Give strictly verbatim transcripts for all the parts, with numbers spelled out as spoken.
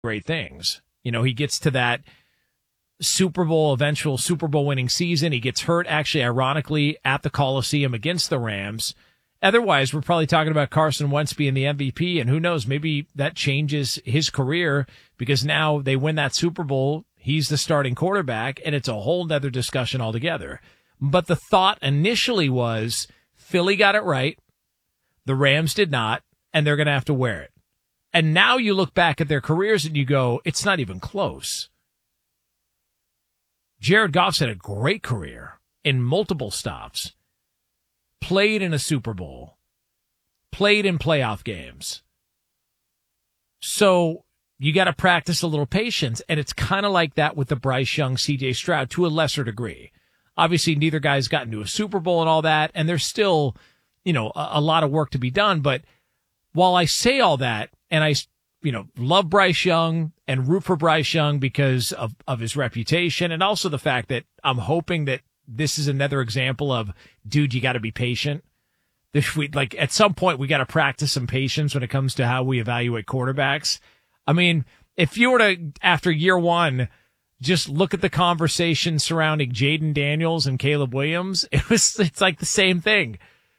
great things. You know, he gets to that Super Bowl, eventual Super Bowl winning season. He gets hurt, actually, ironically, at the Coliseum against the Rams. Otherwise, we're probably talking about Carson Wentz being the M V P, and who knows, maybe that changes his career because now they win that Super Bowl. He's the starting quarterback, and it's a whole nother discussion altogether. But the thought initially was Philly got it right, the Rams did not, and they're going to have to wear it. And now you look back at their careers and you go, it's not even close. Jared Goff's had a great career in multiple stops. Played in a Super Bowl, played in playoff games. So you got to practice a little patience, and it's kind of like that with the Bryce Young, C J Stroud to a lesser degree. Obviously, neither guy's gotten to a Super Bowl and all that, and there's still, you know, a, a lot of work to be done. But while I say all that, and I, you know, love Bryce Young and root for Bryce Young because of, of his reputation, and also the fact that I'm hoping that this is another example of, dude, you got to be patient. If we, like, at some point, we got to practice some patience when it comes to how we evaluate quarterbacks. I mean, if you were to, after year one, just look at the conversation surrounding Jaden Daniels and Caleb Williams, it was, it's like the same thing.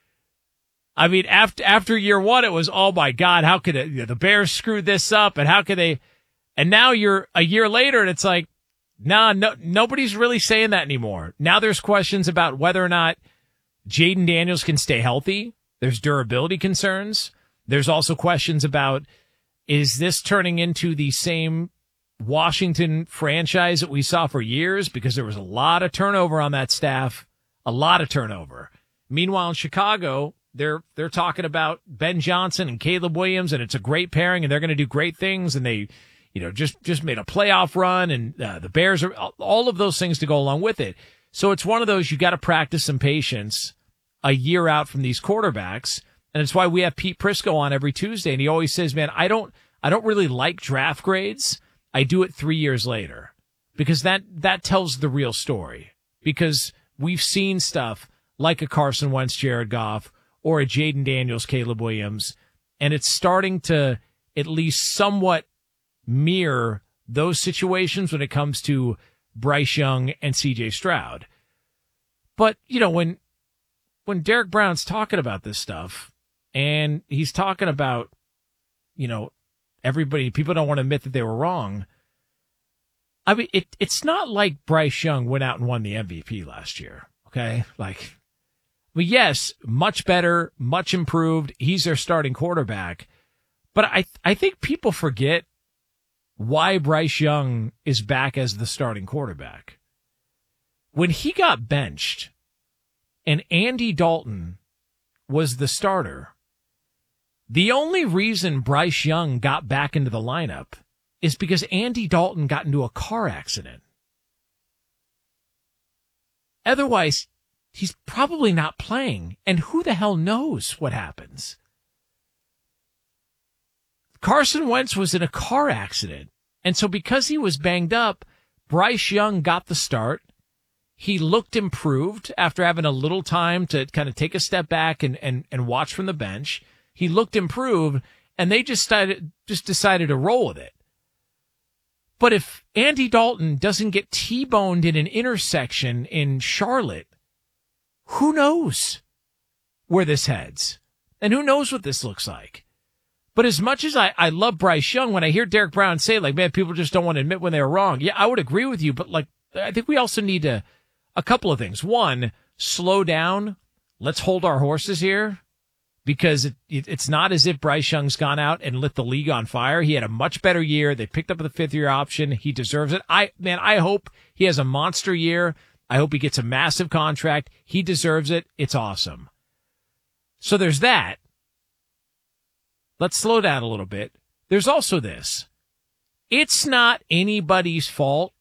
I mean, after, after year one, it was, oh my God, how could it, you know, the Bears screwed this up and how could they, and now you're a year later and it's like, Nah, no, nobody's really saying that anymore. Now there's questions about whether or not Jaden Daniels can stay healthy. There's durability concerns. There's also questions about, is this turning into the same Washington franchise that we saw for years? Because there was a lot of turnover on that staff, a lot of turnover. Meanwhile, in Chicago, they're they're talking about Ben Johnson and Caleb Williams, and it's a great pairing, and they're going to do great things, and they, you know, just, just made a playoff run, and uh, the Bears are all of those things to go along with it. So it's one of those, you got to practice some patience a year out from these quarterbacks. And it's why we have Pete Prisco on every Tuesday. And he always says, man, I don't, I don't really like draft grades. I do it three years later because that, that tells the real story, because we've seen stuff like a Carson Wentz, Jared Goff, or a Jaden Daniels, Caleb Williams. And it's starting to at least somewhat mirror those situations when it comes to Bryce Young and C J Stroud. But, you know, when when Derek Brown's talking about this stuff, and he's talking about, you know, everybody, people don't want to admit that they were wrong. I mean, it it's not like Bryce Young went out and won the M V P last year, okay? Like, but yes, much better, much improved. He's their starting quarterback. But I I think people forget why Bryce Young is back as the starting quarterback. When he got benched and Andy Dalton was the starter, the only reason Bryce Young got back into the lineup is because Andy Dalton got into a car accident. Otherwise, he's probably not playing, and who the hell knows what happens? Carson Wentz was in a car accident, and so because he was banged up, Bryce Young got the start. He looked improved after having a little time to kind of take a step back and, and, and watch from the bench. He looked improved, and they just decided, just decided to roll with it. But if Andy Dalton doesn't get T-boned in an intersection in Charlotte, who knows where this heads? And who knows what this looks like? But as much as I, I love Bryce Young, when I hear Derek Brown say, like, man, people just don't want to admit when they were wrong. Yeah, I would agree with you, but, like, I think we also need to, a couple of things. One, slow down. Let's hold our horses here, because it, it, it's not as if Bryce Young's gone out and lit the league on fire. He had a much better year. They picked up the fifth-year option. He deserves it. I man, I hope he has a monster year. I hope he gets a massive contract. He deserves it. It's awesome. So there's that. Let's slow down a little bit. There's also this. It's not anybody's fault.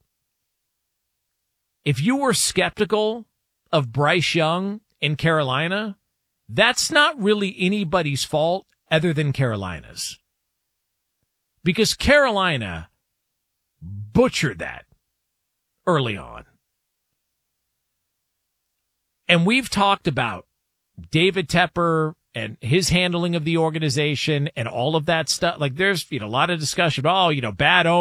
If you were skeptical of Bryce Young in Carolina, that's not really anybody's fault other than Carolina's. Because Carolina butchered that early on. And we've talked about David Tepper and his handling of the organization and all of that stuff. Like there's, you know, a lot of discussion. Oh, you know, bad